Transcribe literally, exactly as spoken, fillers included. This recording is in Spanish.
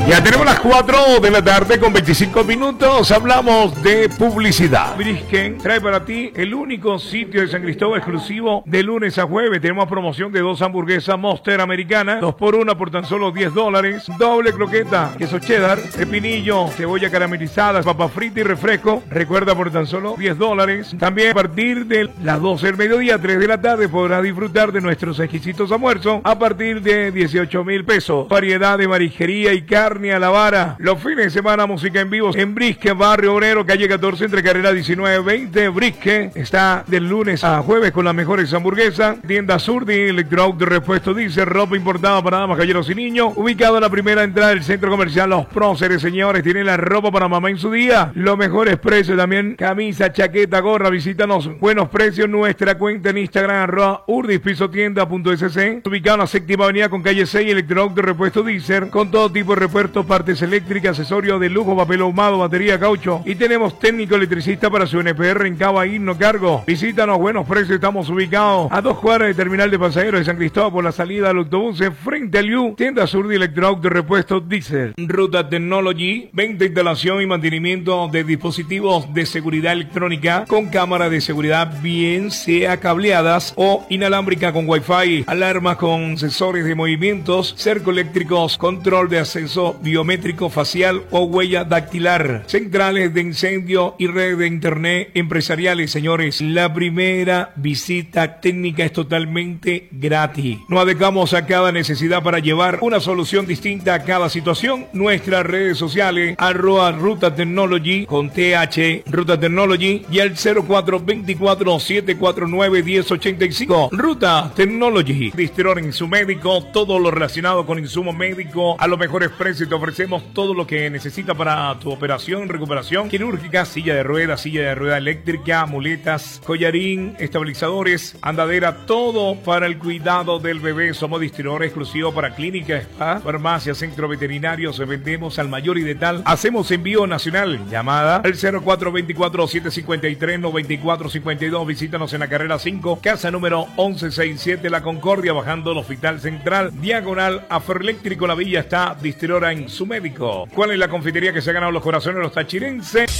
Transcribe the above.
Ya tenemos las cuatro de la tarde con veinticinco minutos. Hablamos de publicidad. Brisken trae para ti el único sitio de San Cristóbal exclusivo de lunes a jueves. Tenemos promoción de dos hamburguesas Monster americana, dos por una por tan solo diez dólares. Doble croqueta, queso cheddar, pepinillo, cebolla caramelizada, papa frita y refresco. Recuerda, por tan solo diez dólares. También a partir de las doce del mediodía, tres de la tarde, podrás disfrutar de nuestros exquisitos almuerzos a partir de dieciocho mil pesos. Variedad de marisquería y carne a la vara. Los fines de semana, música en vivo en Brisken, Barrio Obrero, calle catorce, entre carrera diecinueve veinte. Brisken está del lunes a jueves con las mejores hamburguesas. Tienda Surdi, Electroauto de repuesto diésel, ropa importada para damas, caballeros y niños. Ubicado en la primera entrada del centro comercial Los Próceres, señores. Tiene la ropa para mamá en su día. Los mejores precios también. Camisa, chaqueta, gorra. Visítanos. Buenos precios. Nuestra cuenta en Instagram, arroba urdis piso tienda punto es ce. Ubicado en la séptima avenida con calle seis, Electroauto de repuesto diésel, con todo tipo de repuestos, partes eléctricas, accesorios de lujo, papel ahumado, batería, caucho. Y tenemos técnico electricista para su N P R en Cava, no cargo. Visítanos, buenos precios. Estamos ubicados a dos cuadras del terminal de pasajeros de San Cristóbal por la salida del autobús, frente al U. Tienda Sur de Electroauto de repuesto diésel. Ruta Technology, venta, instalación y mantenimiento de dispositivos de seguridad electrónica con cámara de seguridad, bien sea cableadas o inalámbrica con Wi-Fi, alarmas con sensores de movimientos, cerco eléctricos, control de acceso biométrico facial o huella dactilar, centrales de incendio y red de internet empresariales. Señores, la primera visita técnica es totalmente gratis. Nos adecuamos a cada necesidad para llevar una solución distinta a cada situación. Nuestras redes sociales, arroba Ruta Technology con T H, Ruta Technology, y al cero cuatro veinticuatro, setecientos cuarenta y nueve, diez ochenta y cinco. Ruta Technology, distribuidor en su médico, todo lo relacionado con insumo médico a los mejores precios. Te ofrecemos todo lo que necesita para tu operación, recuperación quirúrgica, silla de ruedas, silla de rueda eléctrica, muletas, collarín, estabilizadores, andadera, todo para el cuidado del bebé. Somos distribuidor exclusivo para clínicas, spa, farmacias, centros veterinarios. Vendemos al mayor y de tal. Hacemos envío nacional. Llamada al cero cuatro veinticuatro, setecientos cincuenta y tres, noventa y cuatro cincuenta y dos. Visítanos en la carrera cinco, casa número once sesenta y siete, La Concordia, bajando el Hospital Central, diagonal a Ferroeléctrico La Villa. Está distribuidora en su médico. ¿Cuál es la confitería que se ha ganado los corazones de los tachirenses?